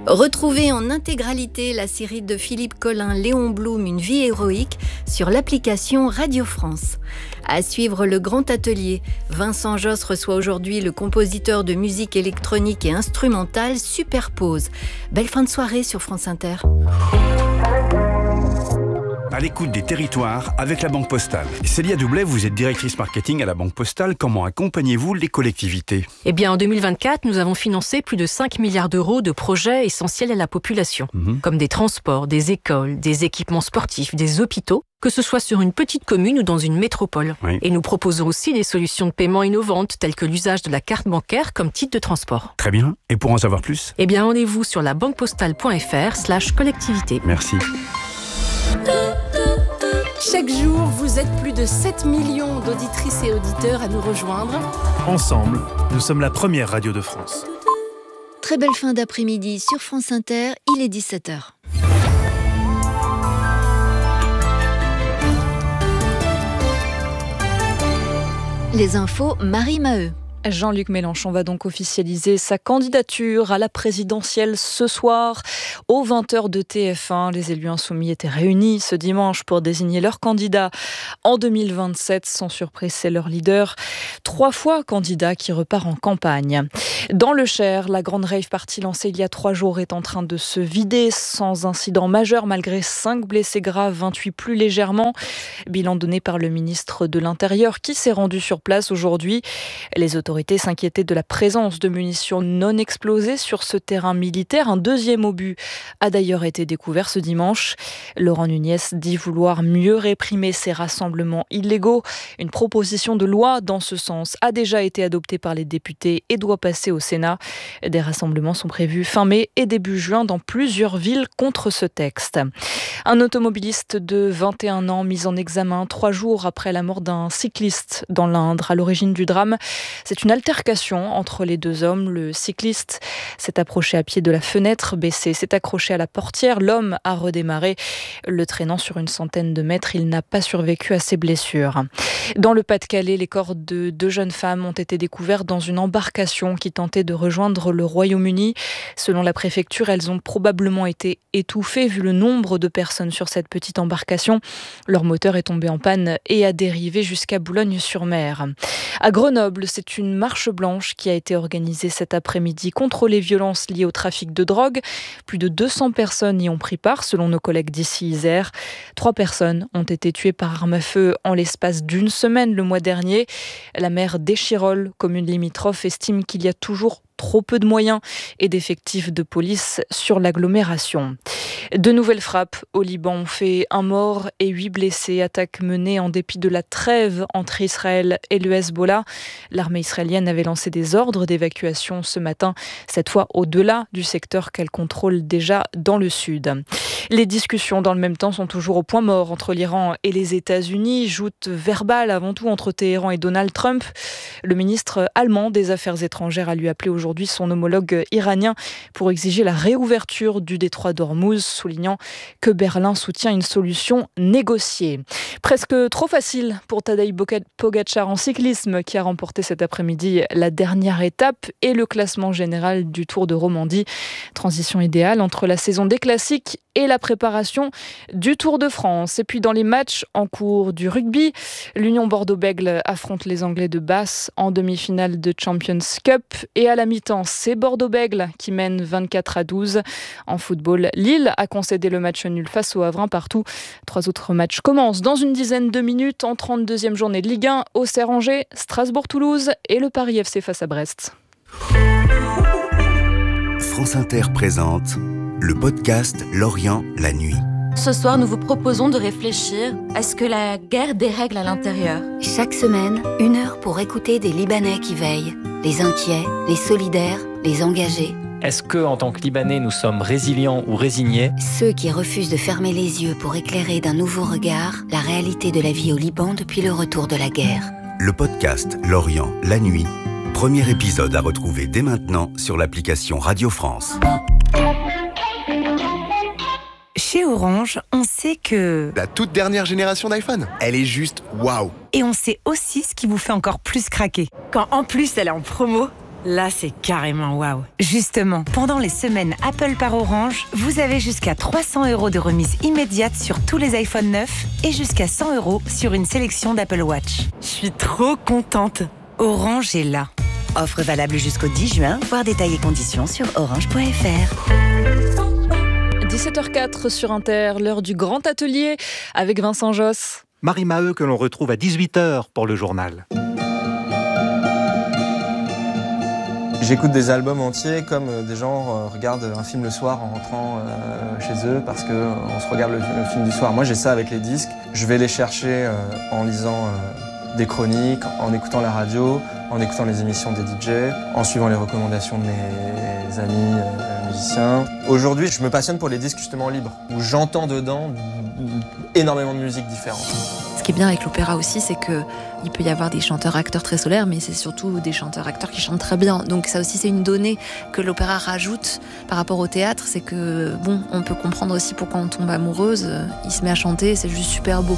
Retrouvez en intégralité la série de Philippe Collin, Léon Blum, Une vie héroïque sur l'application Radio France. À suivre le grand atelier. Vincent Josse reçoit aujourd'hui le compositeur de musique électronique et instrumentale Superpose. Belle fin de soirée sur France Inter. À l'écoute des territoires avec la Banque Postale. Célia Doublet, vous êtes directrice marketing à la Banque Postale. Comment accompagnez-vous les collectivités ? Eh bien, en 2024, nous avons financé plus de 5 milliards d'euros de projets essentiels à la population, comme des transports, des écoles, des équipements sportifs, des hôpitaux, que ce soit sur une petite commune ou dans une métropole. Oui. Et nous proposons aussi des solutions de paiement innovantes, telles que l'usage de la carte bancaire comme titre de transport. Très bien. Et pour en savoir plus ? Eh bien, rendez-vous sur labanquepostale.fr/collectivité. Merci. Chaque jour, vous êtes plus de 7 millions d'auditrices et auditeurs à nous rejoindre. Ensemble, nous sommes la première radio de France. Très belle fin d'après-midi sur France Inter, il est 17h. Les infos, Marie Maheu. Jean-Luc Mélenchon va donc officialiser sa candidature à la présidentielle ce soir aux 20h de TF1. Les élus insoumis étaient réunis ce dimanche pour désigner leur candidat en 2027. Sans surprise, c'est leur leader, 3 fois candidat, qui repart en campagne. Dans le Cher, la grande rave party lancée il y a 3 jours est en train de se vider sans incident majeur, malgré 5 blessés graves, 28 plus légèrement. Bilan donné par le ministre de l'Intérieur qui s'est rendu sur place aujourd'hui. Les autorités s'inquiétaient de la présence de munitions non explosées sur ce terrain militaire. Un deuxième obus a d'ailleurs été découvert ce dimanche. Laurent Nunez dit vouloir mieux réprimer ces rassemblements illégaux. Une proposition de loi dans ce sens a déjà été adoptée par les députés et doit passer au Sénat. Des rassemblements sont prévus fin mai et début juin dans plusieurs villes contre ce texte. Un automobiliste de 21 ans mis en examen 3 jours après la mort d'un cycliste dans l'Indre. À l'origine du drame, c'est une altercation entre les 2 hommes. Le cycliste s'est approché à pied de la fenêtre baissée, s'est accroché à la portière. L'homme a redémarré, le traînant sur une centaine de mètres. Il n'a pas survécu à ses blessures. Dans le Pas-de-Calais, les corps de 2 jeunes femmes ont été découverts dans une embarcation qui tentait de rejoindre le Royaume-Uni. Selon la préfecture, elles ont probablement été étouffées vu le nombre de personnes sur cette petite embarcation. Leur moteur est tombé en panne et a dérivé jusqu'à Boulogne-sur-Mer. À Grenoble, c'est une marche blanche qui a été organisée cet après-midi contre les violences liées au trafic de drogue. Plus de 200 personnes y ont pris part, selon nos collègues d'ici Isère. 3 personnes ont été tuées par arme à feu en l'espace d'une semaine le mois dernier. La maire d'Échirolles, commune limitrophe, estime qu'il y a toujours trop peu de moyens et d'effectifs de police sur l'agglomération. De nouvelles frappes au Liban ont fait 1 mort et 8 blessés. Attaque menée en dépit de la trêve entre Israël et le Hezbollah. L'armée israélienne avait lancé des ordres d'évacuation ce matin, cette fois au-delà du secteur qu'elle contrôle déjà dans le sud. Les discussions dans le même temps sont toujours au point mort entre l'Iran et les États-Unis. Joute verbale avant tout entre Téhéran et Donald Trump. Le ministre allemand des Affaires étrangères a lui appelé aujourd'hui son homologue iranien pour exiger la réouverture du détroit d'Ormuz, soulignant que Berlin soutient une solution négociée. Presque trop facile pour Tadej Pogačar en cyclisme, qui a remporté cet après-midi la dernière étape et le classement général du Tour de Romandie. Transition idéale entre la saison des classiques et la préparation du Tour de France. Et puis dans les matchs en cours du rugby, l'Union Bordeaux-Bègles affronte les Anglais de Basse en demi-finale de Champions Cup. Et à la mi-temps, c'est Bordeaux-Bègles qui mène 24-12. En football, Lille a concédé le match nul face au Havre 1 partout. 3 autres matchs commencent dans une dizaine de minutes en 32e journée de Ligue 1. Auxerre-Angers, Strasbourg-Toulouse et le Paris FC face à Brest. France Inter présente le podcast Lorient la nuit. Ce soir, nous vous proposons de réfléchir à ce que la guerre dérègle à l'intérieur. Chaque semaine, 1 heure pour écouter des Libanais qui veillent. Les inquiets, les solidaires, les engagés. Est-ce que, en tant que Libanais, nous sommes résilients ou résignés ? Ceux qui refusent de fermer les yeux pour éclairer d'un nouveau regard la réalité de la vie au Liban depuis le retour de la guerre. Le podcast Lorient la nuit. Premier épisode à retrouver dès maintenant sur l'application Radio France. Chez Orange, on sait que... La toute dernière génération d'iPhone, elle est juste waouh. Et on sait aussi ce qui vous fait encore plus craquer. Quand en plus elle est en promo. Là, c'est carrément waouh. Justement, pendant les semaines Apple par Orange, vous avez jusqu'à 300 € de remise immédiate sur tous les iPhone 9 et jusqu'à 100 € sur une sélection d'Apple Watch. Je suis trop contente. Orange est là. Offre valable jusqu'au 10 juin, voir détails et conditions sur orange.fr. 17h04 sur Inter, l'heure du grand atelier avec Vincent Josse. Marie Maheu que l'on retrouve à 18h pour le journal. J'écoute des albums entiers comme des gens regardent un film le soir en rentrant chez eux parce qu'on se regarde le film du soir. Moi j'ai ça avec les disques, je vais les chercher en lisant des chroniques, en écoutant la radio, en écoutant les émissions des DJ, en suivant les recommandations de mes amis musiciens. Aujourd'hui je me passionne pour les disques justement libres, où j'entends dedans énormément de musiques différentes. Ce qui est bien avec l'opéra aussi, c'est qu'il peut y avoir des chanteurs-acteurs très solaires, mais c'est surtout des chanteurs-acteurs qui chantent très bien. Donc ça aussi, c'est une donnée que l'opéra rajoute par rapport au théâtre. C'est que, on peut comprendre aussi pourquoi on tombe amoureuse. Il se met à chanter, c'est juste super beau.